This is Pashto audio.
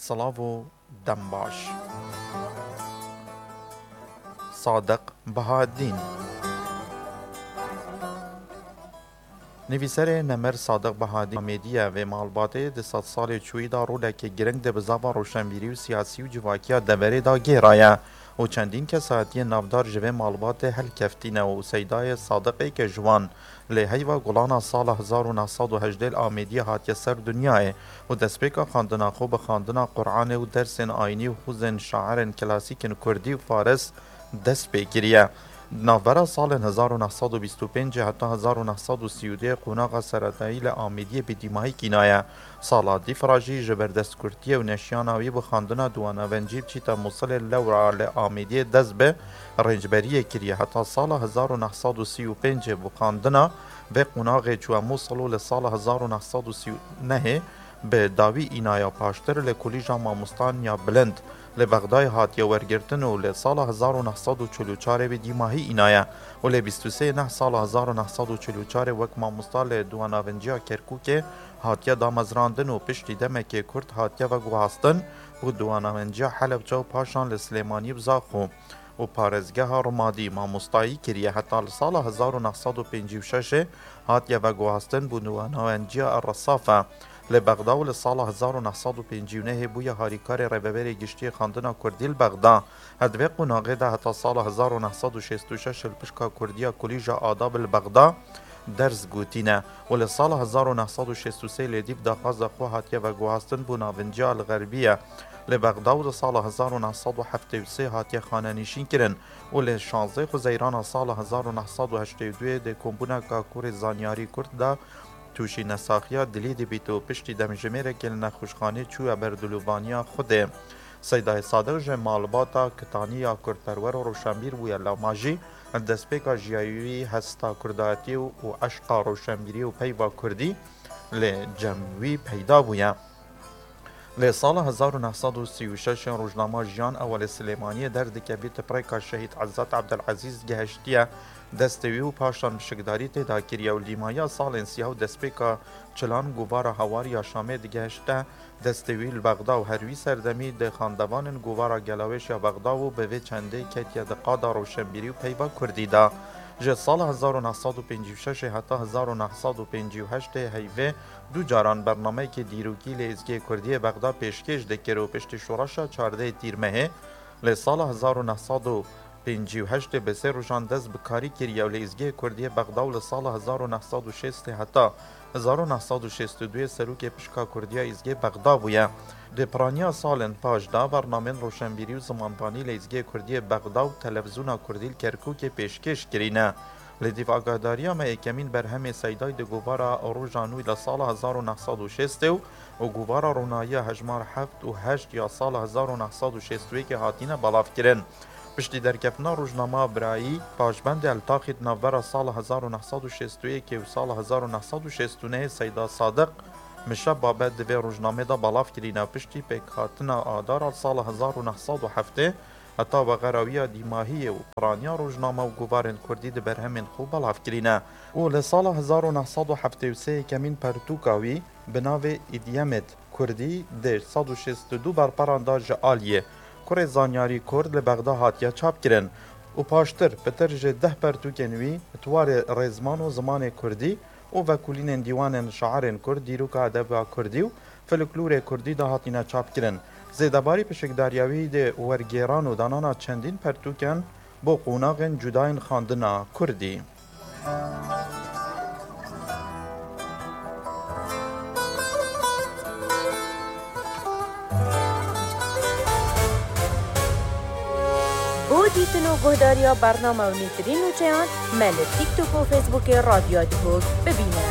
سلاو و دمباش. صادق بهادین نویسر نمر صادق بهادین آمیدیه و مالباته ده 100 سال چوی دا روله که گرنگ ده بزاوا روشنبیری و سیاسی و جواکیا دوره دا گیرایه و چندین که ساعتی نافدار جوه مالبات هل کفتینه و سیدای صادقی که جوان لیهی و گلانا سال 1918 آمیدیه هاتیه سر دنیای و دستپیکا خاندنا خوب خاندنا قرآن و درسن آینی و خوزن شاعرن کلاسیکن کردی و فارس دست پیگیریه. نوبرا سال 1925 حتی 1932 قوناغ سرطایی لآمیدی بدیمایی کنایه سالا دیفراجی جبردست کرتیه و نشیاناوی بخاندنا دواناونجیب چیتا مصل لورا لآمیدی دست به رنجبریه کریه حتی سال 1935 بخاندنا و قوناغ چوه مصلو لسال 1939 به داوی اینایا پاشتر لکولیجا ماموستان یا بلند لبغدای هاتیه ورگرتن و لسال 1944 به دیماهی اینایه و ل23 نه سال 1944 وک ماموستا لدواناونجیا کرکوک هاتیه دامزراندن و پشتی دمک کرد هاتیه و گوهاستن و دواناونجیا حلب جو پاشان لسلیمانی بزاخو و پارزگه ها رمادی ماموستایی کریه حتی سال 1956 هاتیه و گوهاستن بو دواناونجیا الرصافه لبغدا و لسال 1959 بویا هاریکار رببری گشتی خاندنا کردی البغدا هدوی قناغه ده حتی سال 1966 الپشکا کردیا کلیجا آداب البغدا درز گوتینه و لسال 1963 لدیب داخاز خو هاتیه و گوهاستن بو ناونجا الغربیه لبغدا و سال 1973 هاتیه خانه نشین کرن و لشانزه خزیران سال 1982 ده کمبونا کاکور زانیاری کرد ده توشی نساخیا دلی دی بیتو پشتی دمجمیر گل نخوشخانه چوه بردلوبانیا خوده سیدای صادق جمالباتا کتانیا کرترور و روشنبیر بویا لاماجی دستپیکا جیایوی هستا کرداتی و عشقا روشنبیری و پیوا کردی لجموی پیدا بویا لسال 1936 روزنامه جیان اول سلیمانی درد که بیت پریکا شهید عزت عبدالعزیز گهشتیه دستوی و پاشان بشکداری تیدا کریه و لیمایا سال انسیه و دستپیکا چلان گوارا هواریا شامه دگهشته دستوی البغدا و هروی سردمی ده خاندوان گوارا گلاوش یا بغدا و به چنده کتیا دقادا روشنبیری و پیوا کردی دا جه سال 1956 حتی 1958 هیوه دو جاران برنامه که دیروکی لازگی کردی بغدا پیشکش دکر و پشت شوراشا 14 تیرمه لسال 1958 به سه روشان دست بکاری کریه و لازگی کردی بغدا و لسال 1960 حتی 1962 سروک پشکا کردیا ازگی بغدا بویه ده پرانیا سالن پاش دا برنامه روشنبیری و زمانبانی لازگی کردی بغدا و تلویزیون کردیل کرکوک پیشکش کرینه لدیف آگاداریا ما اکمین برهم سیدای ده گوارا روژانوی لسال 1960 و گوارا رونایی هجمار 7 و 8 یا سال 1961 که هاتینه بلاف کرن پشتی درکفنا روزنامه برایی پاشبند التاقید نوبر سال 1961 و سال 1969 سیدا صادق مشه بابد دوی روزنامه دا بلاف کرینه پشتی پیکاتنا آدار سال 1907 حتی و غراوی دیماهی و پرانیا روزنامه و گوارن کردی ده برهمین خوب بلاف کرینه و لسال 1973 کمین پرتوکاوی بناو ایدیمت کردی ده 162 برپراندا جعالیه کره زانیاری کرد لبغدا هاتیه چاپ کرن و پاشتر پتر جه 10 پرتوکنوی توار رزمان و زمان کردی و وکولین دیوان شعر کرد دیروکا ادب کردی و فلکلور کردی ده هاتینه چاپ کرن زیدباری پشکداریاوی ده ورگیران و دانانا چندین پرتوکن با قوناغن جداین خاندنا کردی بو دیتن و گهداریا برنامه و نیترین و چیان مل تیک توک و فیسبوک رادیو دیگوگ ببینه